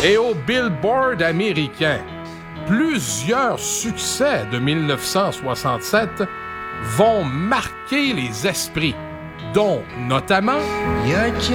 et au Billboard américain. Plusieurs succès de 1967 vont marquer les esprits, dont notamment